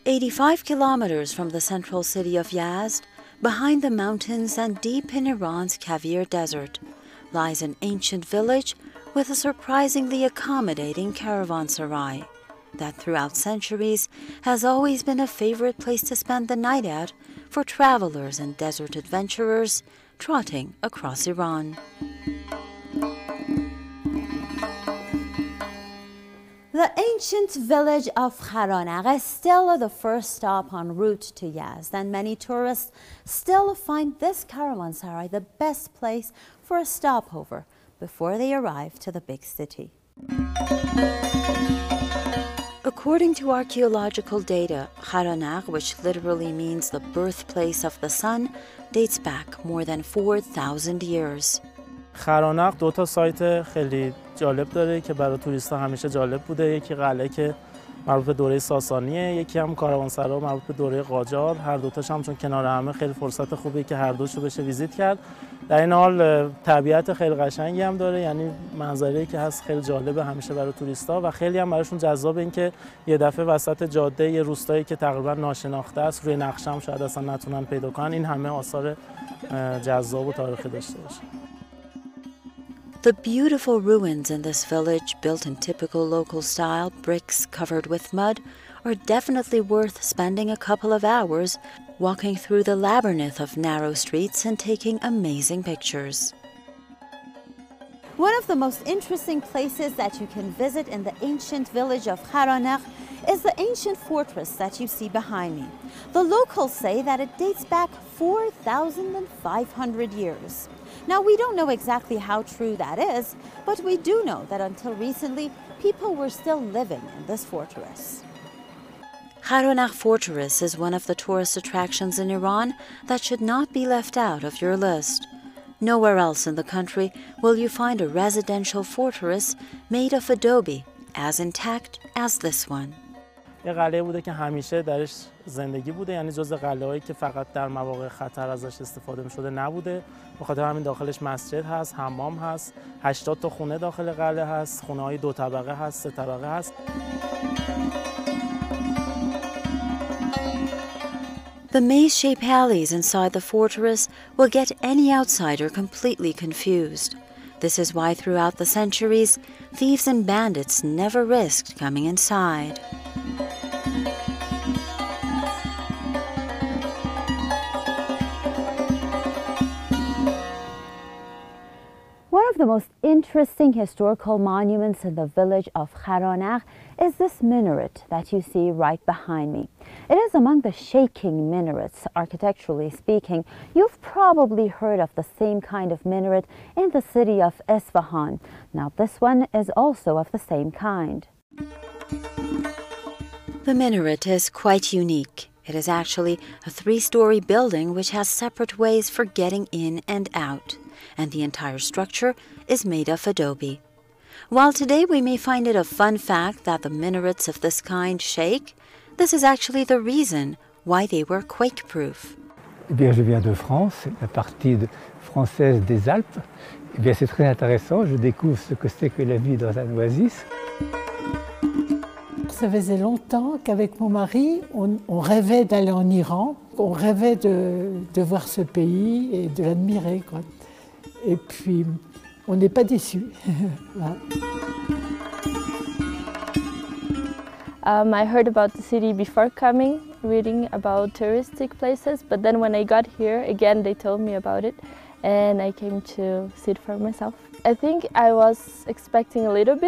85 kilometers from the central city of Yazd, behind the mountains and deep in Iran's Kavir Desert, lies an ancient village with a surprisingly accommodating caravanserai that throughout centuries has always been a favorite place to spend the night at for travelers and desert adventurers trotting across Iran. The ancient village of Kharanagh is still the first stop en route to Yazd, and many tourists still find this caravanserai the best place for a stopover before they arrive to the big city. According to archaeological data, Kharanagh, which literally means the birthplace of the sun, dates back more than 4,000 years. خرانق دو تا سایت خیلی جالب داره که برای توریست‌ها همیشه جالب بوده. یکی قلعه که مربوط به دوره ساسانیه، یکی هم کاروانسرا مربوط به دوره قاجار. هر دو تاش هم چون کنار همه خیلی فرصت خوبیه که هر دوشو بشه ویزیت کرد. در این حال طبیعت خیلی قشنگی هم داره، یعنی منظره‌ای که هست خیلی جالبه همیشه برای توریست‌ها و خیلی هم براشون جذابه این که یه دفعه وسط جاده یه روستایی که تقریبا ناشناخته است، روی نقشه هم شاید اصلا نتونن پیدا کنن، این همه آثار جذاب و تاریخی داشته باشه. The beautiful ruins in this village, built in typical local style, bricks covered with mud, are definitely worth spending a couple of hours walking through the labyrinth of narrow streets and taking amazing pictures. One of the most interesting places that you can visit in the ancient village of Kharanagh is the ancient fortress that you see behind me. The locals say that it dates back 4,500 years. Now, we don't know exactly how true that is, but we do know that until recently, people were still living in this fortress. Kharanagh Fortress is one of the tourist attractions in Iran that should not be left out of your list. Nowhere else in the country will you find a residential fortress made of adobe as intact as this one. یه قلعه بوده که همیشه درش زندگی بوده، یعنی جزء قلعه‌ای که فقط در مواقع خطر ازش استفاده می‌شده نبوده. به خاطر همین داخلش مسجد هست، حمام هست، 80 تا خونه داخل قلعه هست، خونه‌های 2 طبقه هست، 3 طبقه هست. The maze-shaped alleys inside the fortress will get any outsider completely confused. This is why throughout the centuries, thieves and bandits never risked coming inside. One of the most interesting historical monuments in the village of Kharanagh is this minaret that you see right behind me. It is among the shaking minarets, architecturally speaking. You've probably heard of the same kind of minaret in the city of Isfahan. Now, this one is also of the same kind. The minaret is quite unique. It is actually a 3-story building which has separate ways for getting in and out, and the entire structure is made of adobe. While today we may find it a fun fact that the minarets of this kind shake, this is actually the reason why they were quake-proof. Eh bien, je viens de France, la partie française des Alpes. Eh bien, c'est très intéressant, je découvre ce que c'est que la vie dans un oasis. Ça faisait longtemps qu'avec mon mari, on rêvait d'aller en Iran, on rêvait de voir ce pays et de l'admirer, quoi. Et puis, on n'est pas déçus. Voilà. I heard about the city before coming, reading about touristic places, but then when I got here, again, they told me about it, and I came to see it for myself. I think I was expecting a little bit.